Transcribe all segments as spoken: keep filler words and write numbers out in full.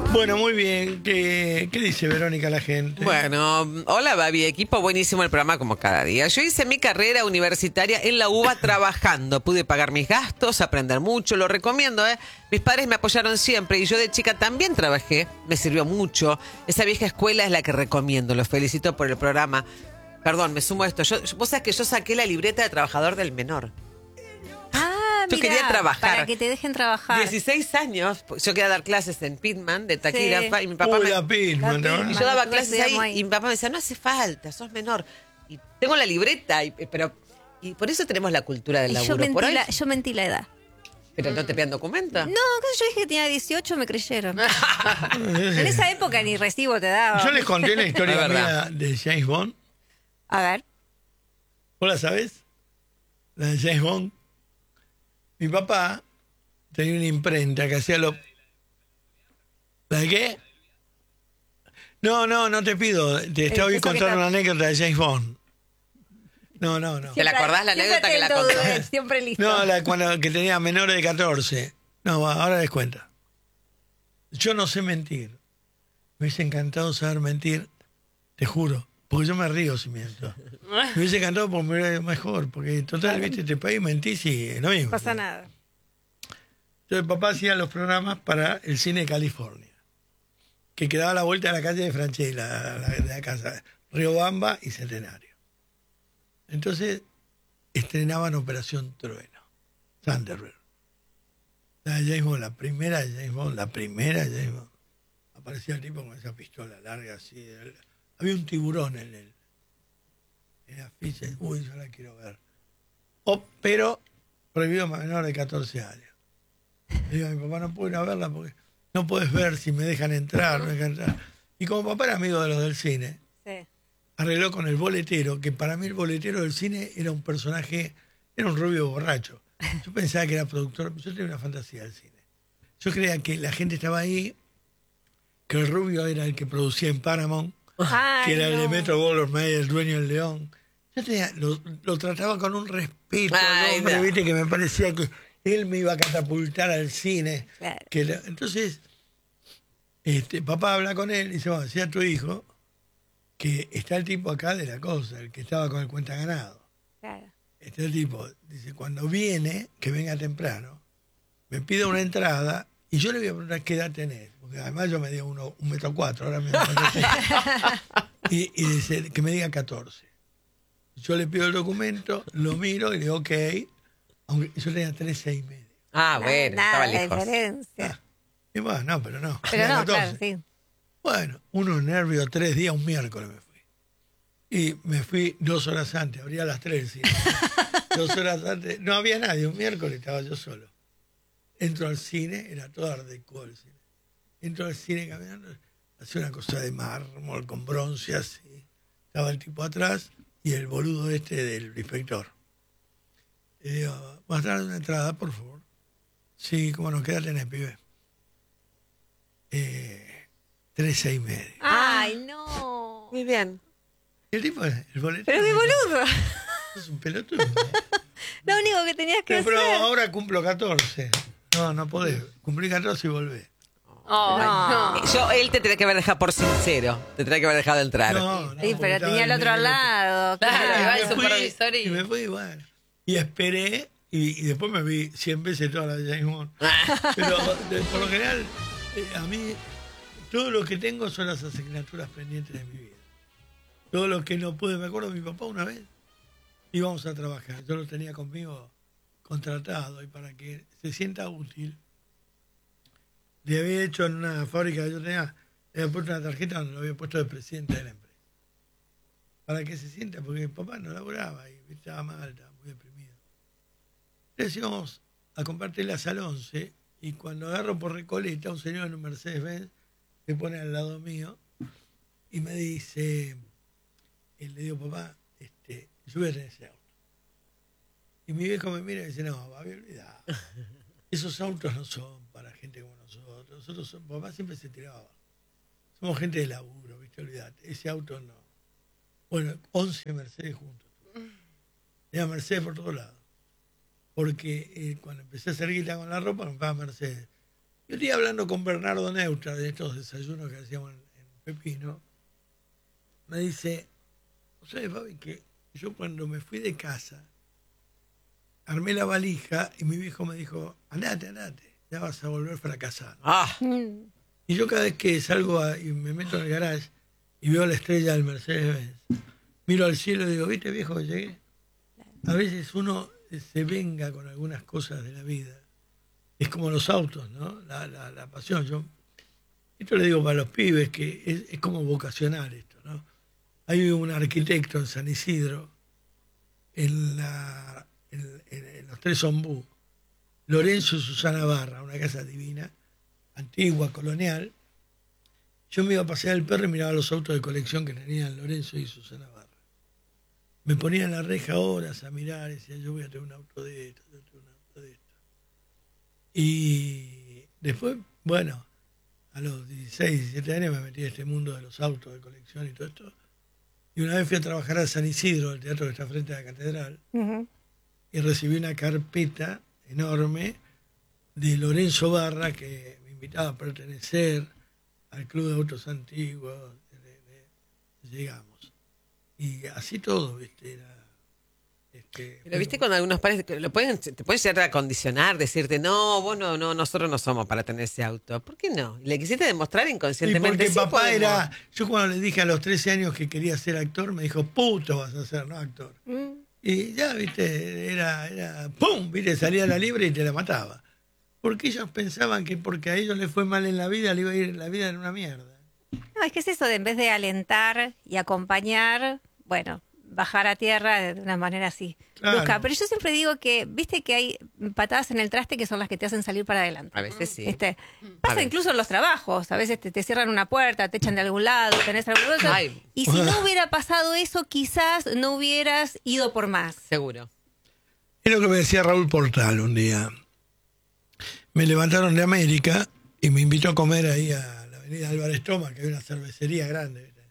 Bueno, muy bien. ¿Qué, qué dice Verónica la gente? Bueno, hola Babi, equipo, buenísimo el programa como cada día. Yo hice mi carrera universitaria en la UBA trabajando. Pude pagar mis gastos, aprender mucho, lo recomiendo, ¿eh? Mis padres me apoyaron siempre y yo de chica también trabajé, me sirvió mucho. Esa vieja escuela es la que recomiendo, los felicito por el programa. Perdón, me sumo a esto. Yo, vos sabés que yo saqué la libreta de trabajador del menor. Ah, Yo mirá, quería trabajar. para que te dejen trabajar. dieciséis años, yo quería dar clases en Pitman, de taquígrafa, Sí. y mi papá Uy, me... la Pitman, La ¿no? Pitman. Y yo daba Nosotros clases ahí, estudiamos ahí. y mi papá me decía, no hace falta, sos menor. Y tengo la libreta, y, pero y por eso tenemos la cultura del Y yo laburo. Por mentí, hoy, la, yo mentí la edad. pero no te pidan documento. No, que yo dije que tenía dieciocho, me creyeron. En esa época ni recibo te daba. Yo les conté la Es historia verdad. mía de James Bond. A ver. ¿Vos la sabés? La de James Bond. Mi papá tenía una imprenta que hacía lo... ¿La de qué? No, no, no te pido. Te estaba eso que contando está- una anécdota de James Bond. No, no, no. ¿Te la acordás la Siempre anécdota que la atento, contó? Dudek, siempre listo. No, la, cuando, que tenía menores de catorce. No, va, ahora les cuento. Yo no sé mentir. Me hubiese encantado saber mentir, te juro. Porque yo me río si miento. Me hubiese encantado porque me hubiera mejor. Porque total, viste, este país mentís y es lo mismo. No pasa nada. Entonces papá hacía los programas para el cine de California, que quedaba a la vuelta de la calle de Franchella, la, la, de la casa, Riobamba y Centenario. Entonces estrenaban Operación Trueno, Thunderbird. La de James Bond, la primera de James Bond, la primera de James Bond. Aparecía el tipo con esa pistola larga así. El, había un tiburón en el, en la ficha. Uy, yo la quiero ver. Oh, pero prohibido a menor de catorce años. Le digo a mi papá, no puedo ir a verla porque no puedes ver si me dejan entrar, no me dejan entrar. Y como papá era amigo de los del cine, Sí. arregló con el boletero, que para mí el boletero del cine era un personaje, era un rubio borracho. Yo pensaba que era productor, yo tenía una fantasía del cine. Yo creía que la gente estaba ahí, que el rubio era el que producía en Paramount, Ay, que era el de no. Metro Goldwyn Mayer, el dueño del León. Yo tenía, lo, lo trataba con un respeto al Ay, hombre, no. viste, que me parecía que él me iba a catapultar al cine. Claro. Que la- entonces, este, papá habla con él y dice, bueno, decía a tu hijo que está el tipo acá de la cosa, el que estaba con el cuenta ganado. Claro. Está el tipo, dice, cuando viene, que venga temprano, me pide una entrada y yo le voy a preguntar qué edad tenés. Porque además yo me dio uno, un metro cuatro, ahora me y, y dice que me diga catorce. Yo le pido el documento, lo miro y le digo, ok, aunque yo tenía trece y medio. Ah, bueno, Nada, estaba la lejos. diferencia. Y bueno, no, pero no. Pero tenía no, claro, catorce. sí. Bueno, unos nervios, tres días, un miércoles me fui. Y me fui dos horas antes, abría a las tres. ¿Sí? Dos horas antes, no había nadie, un miércoles estaba yo solo. Entro al cine, era todo art déco el cine. Entro al cine caminando, hacía una cosa de mármol con bronce así. Estaba el tipo atrás y el boludo este del inspector. Y digo, ¿vas a dar una entrada, por favor? Sí, cómo nos queda tenés, pibe. Eh, trece y medio. Ay, no. Muy bien. El tipo, el boleto. Pero qué boludo. Es un pelotudo. Lo único que tenías que Pero, pero hacer. ahora cumplo catorce. No, no podés. Cumplí catorce y volvé. No. Yo, él te tenía que haber dejado por sincero. Te tenía que haber dejado entrar. No, no, Sí, porque pero estaba tenía el en otro al medio. lado. Claro, claro. iba Y el me fui, supervisor y- y me fui, bueno. Y esperé, y, y después me vi cien veces toda la de James Bond. Pero de- por lo general, eh, a mí, todo lo que tengo son las asignaturas pendientes de mi vida. Todo lo que no pude, me acuerdo de mi papá una vez, íbamos a trabajar. Yo lo tenía conmigo contratado y para que se sienta útil, le había hecho en una fábrica que yo tenía, le había puesto una tarjeta donde lo había puesto de presidente de la empresa. Para que se sienta, porque mi papá no laburaba y estaba mal, estaba muy deprimido. Entonces íbamos a comprar telas al once y cuando agarro por Recoleta, un señor en un Mercedes-Benz se pone al lado mío y me dice, y le digo, papá, este, yo voy a tener ese auto. Y mi viejo me mira y dice, no, va a olvidar. Esos autos no son para gente como nosotros. Nosotros, son- papá siempre se tiraba abajo. Somos gente de laburo, ¿viste? Olvídate. Ese auto no. Bueno, once Mercedes juntos. Tenía Mercedes por todos lados. Porque eh, cuando empecé a hacer guita con la ropa, compraba Mercedes. Y un día hablando con Bernardo Neutra de estos desayunos que hacíamos en, en Pepino, me dice, ¿sabes, Fabi, que yo cuando me fui de casa, armé la valija y mi viejo me dijo, andate, andate, ya vas a volver fracasado? Ah, Y yo cada vez que salgo a- y me meto en el garage y veo la estrella del Mercedes-Benz, miro al cielo y digo, ¿viste, viejo, que llegué? A veces uno se venga con algunas cosas de la vida. Es como los autos, ¿no? La, la, la pasión. Yo, esto le digo para los pibes, que es, es como vocacional esto, ¿no? Hay un arquitecto en San Isidro, en, la, en, en- en los Tres Ombú, Lorenzo y Susana Barra, una casa divina, antigua, colonial. Yo me iba a pasear el perro y miraba los autos de colección que tenían Lorenzo y Susana Barra. Me ponía en la reja horas a mirar y decía, yo voy a tener un auto de esto, yo voy a tener un auto de esto. Y después, bueno, a los dieciséis, diecisiete años me metí en este mundo de los autos de colección y todo esto. Y una vez fui a trabajar a San Isidro, el teatro que está frente a la catedral, Ujú. y recibí una carpeta enorme de Lorenzo Barra, que me invitaba a pertenecer al Club de Autos Antiguos. De- de- llegamos. Y así todo, ¿viste? Era, este, pero viste cuando algunos padres que lo pueden, te pueden llegar a condicionar, decirte, no, vos no, no, nosotros no somos para tener ese auto. ¿Por qué no? Le quisiste demostrar Sí, inconscientemente. porque Sí, papá podemos. era... Yo cuando le dije a los trece años que quería ser actor, me dijo, puto vas a ser, no actor. Mm. Y ya, viste, era, era ¡pum! Viste, salía a la libre y te la mataba. Porque ellos pensaban que porque a ellos les fue mal en la vida, le iba a ir la vida en una mierda. No, es que es eso de en vez de alentar y acompañar, bueno, bajar a tierra de una manera así Claro. brusca. Pero yo siempre digo que, viste que hay patadas en el traste que son las que te hacen salir para adelante. A veces sí. ¿Viste? A Pasa veces. incluso en los trabajos. A veces te, te cierran una puerta, te echan de algún lado, tenés algún cosa. Ay. Y si no hubiera pasado eso, quizás no hubieras ido por más. Seguro. Es lo que me decía Raúl Portal un día. Me levantaron de América y me invitó a comer ahí a la avenida Álvarez Thomas, que hay una cervecería grande, ¿viste?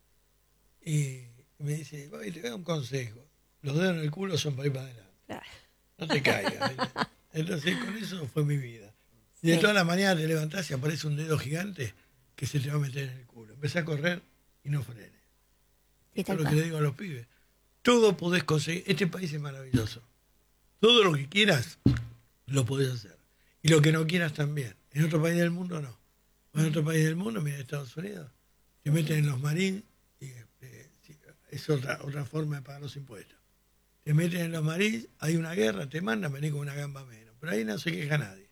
Y me dice, "Bobby, te voy a dar un consejo. Los dedos en el culo son para ir para adelante. Claro. No te caigas. ¿viste?". Entonces, con eso fue mi vida. Y de Sí. todas las mañanas te levantás y aparece un dedo gigante que se te va a meter en el culo. Empecé a correr y no frenes. Sí, Esto tal es lo que cual. le digo a los pibes. Todo podés conseguir. Este país es maravilloso. Todo lo que quieras, lo podés hacer. Y lo que no quieras también. En otro país del mundo, no. O en otro país del mundo, mira, Estados Unidos, te meten en los marines y eh, sí, es otra, otra forma de pagar los impuestos. Te meten en los marines, hay una guerra, te mandan, venís con una gamba menos. Pero ahí no se queja nadie.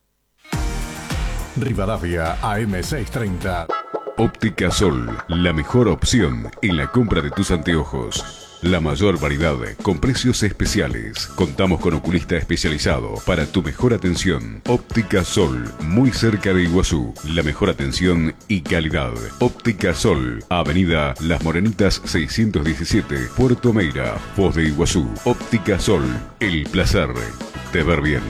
Rivadavia A M seiscientos treinta. Óptica Sol, la mejor opción en la compra de tus anteojos. La mayor variedad con precios especiales. Contamos con oculista especializado para tu mejor atención. Óptica Sol, muy cerca de Iguazú. La mejor atención y calidad. Óptica Sol, Avenida Las Morenitas seiscientos diecisiete, Puerto Meira, Foz de Iguazú. Óptica Sol, el placer de ver bien.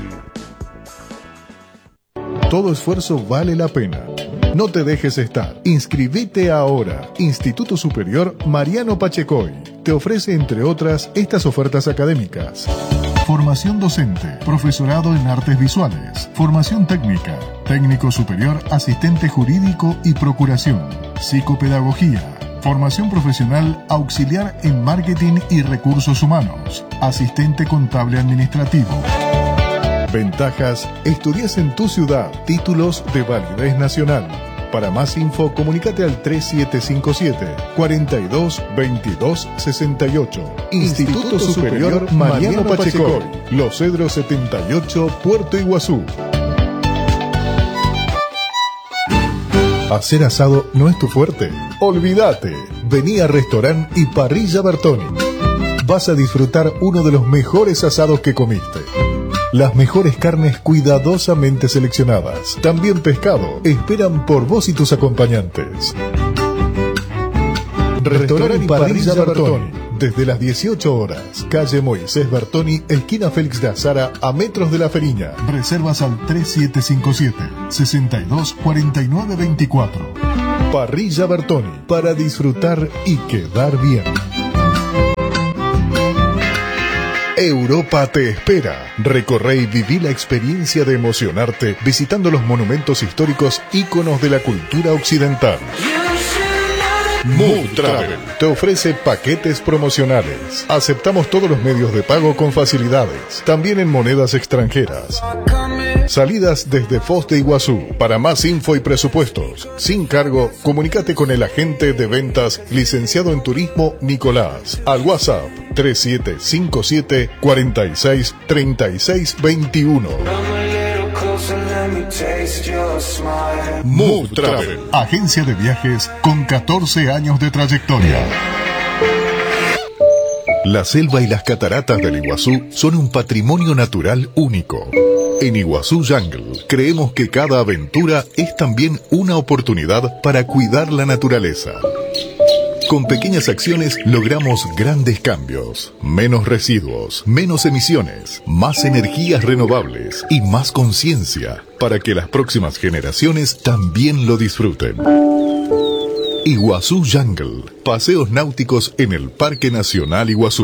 Todo esfuerzo vale la pena. No te dejes estar. Inscribite ahora. Instituto Superior Mariano Pachecoy te ofrece, entre otras, estas ofertas académicas. Formación docente, profesorado en artes visuales, formación técnica, técnico superior, asistente jurídico y procuración, psicopedagogía, formación profesional auxiliar en marketing y recursos humanos, asistente contable administrativo. Ventajas: estudias en tu ciudad, títulos de validez nacional. Para más info, comunícate al tres siete cinco siete, cuatro dos, veintidós sesenta y ocho. Instituto Superior Mariano Pachecoy, Los Cedros setenta y ocho, Puerto Iguazú. ¿Hacer asado no es tu fuerte? Olvídate. Vení a Restaurant y Parrilla Bertoni. Vas a disfrutar uno de los mejores asados que comiste. Las mejores carnes cuidadosamente seleccionadas. También pescado. Esperan por vos y tus acompañantes. Restaurante y Parrilla Bertoni. Desde las dieciocho horas. Calle Moisés Bertoni, esquina Félix de Azara, a metros de La Feriña. Reservas al tres siete cinco siete, sesenta y dos, cuarenta y nueve veinticuatro. Parrilla Bertoni. Para disfrutar y quedar bien. Europa te espera. Recorre y viví la experiencia de emocionarte visitando los monumentos históricos íconos de la cultura occidental. Mood Travel te ofrece paquetes promocionales. Aceptamos todos los medios de pago con facilidades, también en monedas extranjeras. Salidas desde Foz de Iguazú. Para más info y presupuestos, sin cargo, comunícate con el agente de ventas licenciado en turismo Nicolás al WhatsApp tres siete cinco siete cuatro seis tres seis dos uno. Mood Travel, agencia de viajes con catorce años de trayectoria. La selva y las cataratas del Iguazú son un patrimonio natural único. En Iguazú Jungle creemos que cada aventura es también una oportunidad para cuidar la naturaleza. Con pequeñas acciones logramos grandes cambios, menos residuos, menos emisiones, más energías renovables y más conciencia para que las próximas generaciones también lo disfruten. Iguazú Jungle, paseos náuticos en el Parque Nacional Iguazú.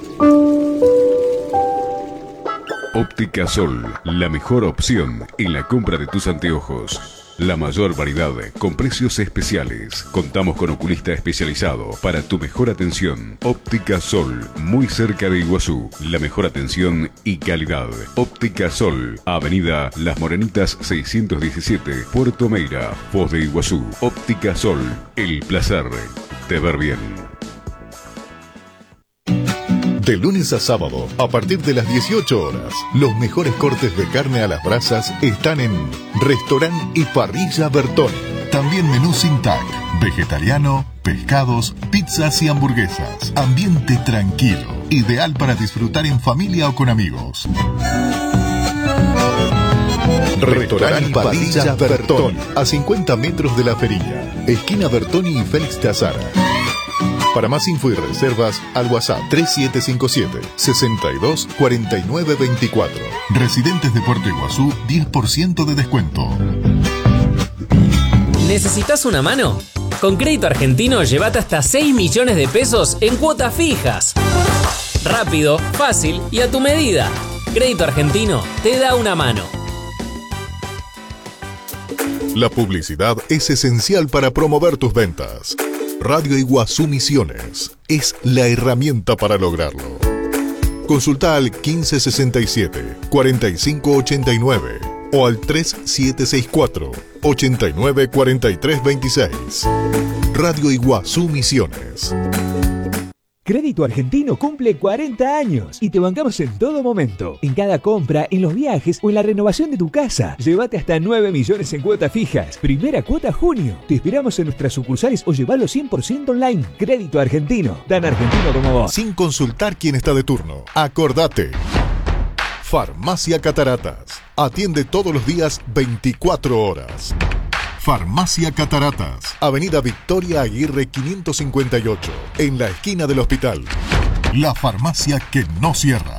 Óptica Sol, la mejor opción en la compra de tus anteojos. La mayor variedad con precios especiales. Contamos con oculista especializado para tu mejor atención. Óptica Sol, muy cerca de Iguazú. La mejor atención y calidad. Óptica Sol, Avenida Las Morenitas seiscientos diecisiete, Puerto Meira, Foz de Iguazú. Óptica Sol, el placer de ver bien. De lunes a sábado, a partir de las dieciocho horas, los mejores cortes de carne a las brasas están en Restaurant y Parrilla Bertoni. También menú sin tac, vegetariano, pescados, pizzas y hamburguesas. Ambiente tranquilo, ideal para disfrutar en familia o con amigos. Restaurant y Parrilla Bertoni, a cincuenta metros de la Ferilla, esquina Bertoni y Félix de Azara. Para más info y reservas, al WhatsApp tres siete cinco siete, sesenta y dos, cuarenta y nueve veinticuatro. Residentes de Puerto Iguazú, diez por ciento de descuento. ¿Necesitas una mano? Con Crédito Argentino llévate hasta seis millones de pesos en cuotas fijas. Rápido, fácil y a tu medida. Crédito Argentino te da una mano. La publicidad es esencial para promover tus ventas. Radio Iguazú Misiones es la herramienta para lograrlo. Consulta al quince sesenta y siete, cuarenta y cinco ochenta y nueve o al tres siete seis cuatro, ochenta y nueve cuarenta y tres veintiséis. Radio Iguazú Misiones. Crédito Argentino cumple cuarenta años y te bancamos en todo momento. En cada compra, en los viajes o en la renovación de tu casa. Llévate hasta nueve millones en cuotas fijas. Primera cuota junio. Te esperamos en nuestras sucursales o llevalo cien por ciento online. Crédito Argentino. Tan argentino como vos. Sin consultar quién está de turno. Acordate. Farmacia Cataratas. Atiende todos los días veinticuatro horas. Farmacia Cataratas, Avenida Victoria Aguirre quinientos cincuenta y ocho, en la esquina del hospital. La farmacia que no cierra.